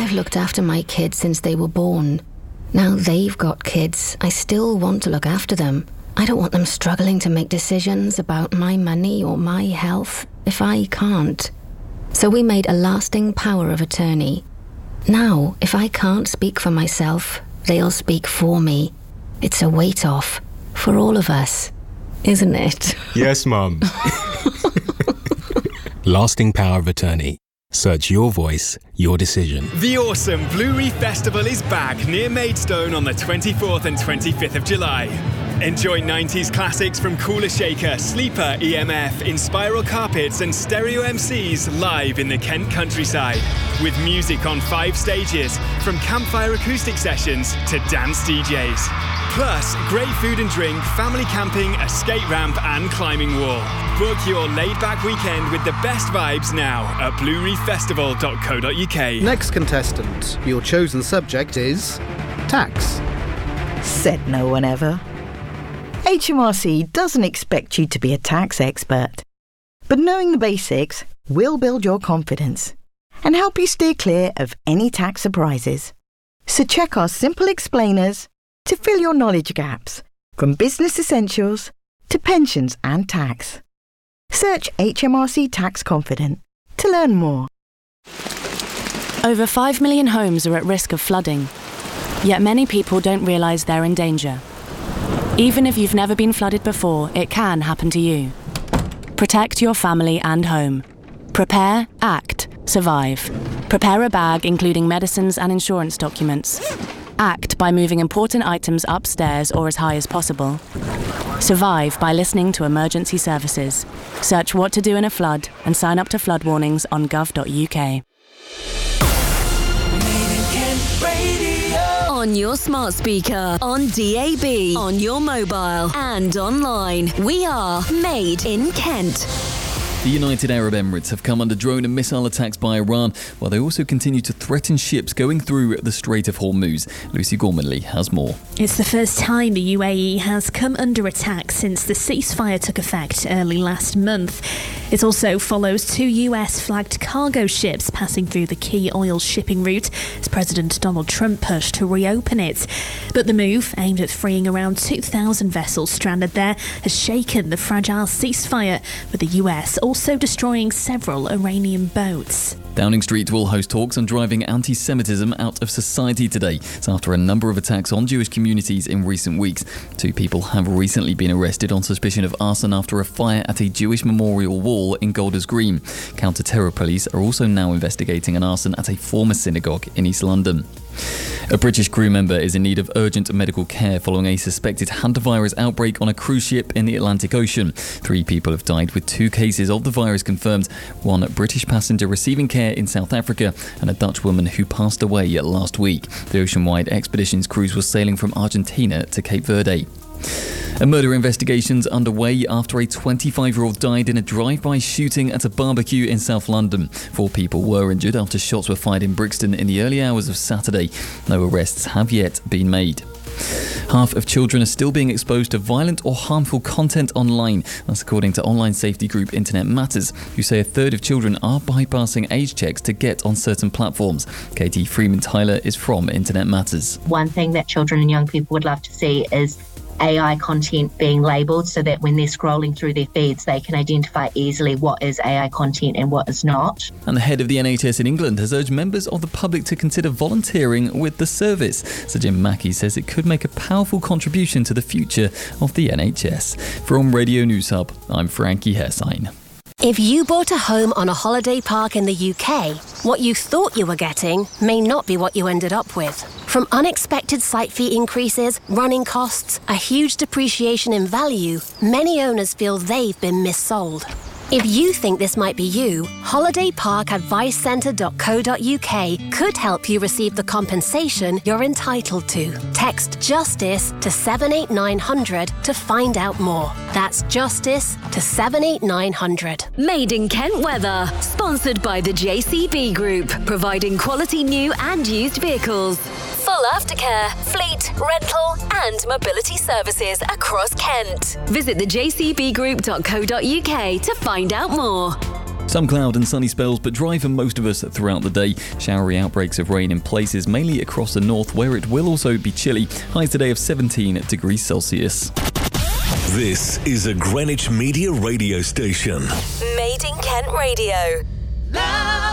I've looked after my kids since they were born. Now they've got kids, I still want to look after them. I don't want them struggling to make decisions about my money or my health if I can't. So we made a lasting power of attorney. Now, if I can't speak for myself, they'll speak for me. It's a weight off for all of us, isn't it? Yes, Mum. Lasting power of attorney. Search your voice, your decision. The awesome Blue Reef Festival is back near Maidstone on the 24th and 25th of July. Enjoy 90s classics from Cooler Shaker, Sleeper, EMF, Inspiral Carpets and Stereo MCs live in the Kent countryside. With music on 5 stages, from campfire acoustic sessions to dance DJs. Plus, great food and drink, family camping, a skate ramp and climbing wall. Book your laid-back weekend with the best vibes now at bluereeffestival.co.uk. Next contestant, your chosen subject is tax. Said no one ever. HMRC doesn't expect you to be a tax expert, but knowing the basics will build your confidence and help you steer clear of any tax surprises. So check our simple explainers to fill your knowledge gaps, from business essentials to pensions and tax. Search HMRC Tax Confident to learn more. Over 5 million homes are at risk of flooding, yet many people don't realise they're in danger. Even if you've never been flooded before, it can happen to you. Protect your family and home. Prepare, act, survive. Prepare a bag including medicines and insurance documents. Act by moving important items upstairs or as high as possible. Survive by listening to emergency services. Search what to do in a flood and sign up to flood warnings on gov.uk. On your smart speaker, on DAB, on your mobile and online. We are Made in Kent. The United Arab Emirates have come under drone and missile attacks by Iran, while they also continue to threaten ships going through the Strait of Hormuz. Lucy Gormanley has more. It's the first time the UAE has come under attack since the ceasefire took effect early last month. It also follows 2 US-flagged cargo ships passing through the key oil shipping route as President Donald Trump pushed to reopen it. But the move, aimed at freeing around 2,000 vessels stranded there, has shaken the fragile ceasefire, with the US also destroying several Iranian boats. Downing Street will host talks on driving anti-Semitism out of society today. It's after a number of attacks on Jewish communities in recent weeks. 2 people have recently been arrested on suspicion of arson after a fire at a Jewish memorial wall in Golders Green. Counter-terror police are also now investigating an arson at a former synagogue in East London. A British crew member is in need of urgent medical care following a suspected hantavirus outbreak on a cruise ship in the Atlantic Ocean. 3 people have died with 2 cases of the virus confirmed, 1 British passenger receiving care in South Africa and a Dutch woman who passed away last week. The Ocean-wide Expeditions cruise was sailing from Argentina to Cape Verde. A murder investigation's underway after a 25-year-old died in a drive-by shooting at a barbecue in South London. 4 people were injured after shots were fired in Brixton in the early hours of Saturday. No arrests have yet been made. Half of children are still being exposed to violent or harmful content online. That's according to online safety group Internet Matters, who say a third of children are bypassing age checks to get on certain platforms. Katie Freeman-Tyler is from Internet Matters. One thing that children and young people would love to see is AI content being labelled so that when they're scrolling through their feeds, they can identify easily what is AI content and what is not. And the head of the NHS in England has urged members of the public to consider volunteering with the service. Sir Jim Mackey says it could make a powerful contribution to the future of the NHS. From Radio News Hub, I'm Frankie Hersine. If you bought a home on a holiday park in the UK, what you thought you were getting may not be what you ended up with. From unexpected site fee increases, running costs, a huge depreciation in value, many owners feel they've been missold. If you think this might be you, holidayparkadvicecentre.co.uk could help you receive the compensation you're entitled to. Text JUSTICE to 78900 to find out more. That's JUSTICE to 78900. Made in Kent weather. Sponsored by the JCB Group. Providing quality new and used vehicles. Full aftercare, fleet, rental and mobility services across Kent. Visit thejcbgroup.co.uk to find out more. Some cloud and sunny spells, but dry for most of us throughout the day. Showery outbreaks of rain in places, mainly across the north, where it will also be chilly. Highs today of 17 degrees Celsius. This is a Greenwich Media radio station. Made in Kent Radio.